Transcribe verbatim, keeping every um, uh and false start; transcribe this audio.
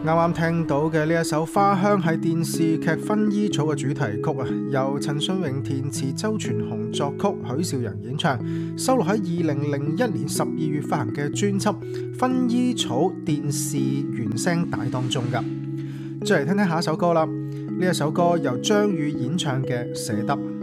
啱聽到嘅呢一首《花香》係電視劇《薰衣草》嘅主題曲啊，由陳信榮填詞，周傳雄作曲，許紹洋演唱，收錄喺二零零一年十二月發行嘅專輯《薰衣草》電視原聲帶當中噶。再嚟聽聽下一首歌啦，呢一首歌由張宇演唱嘅《捨得》。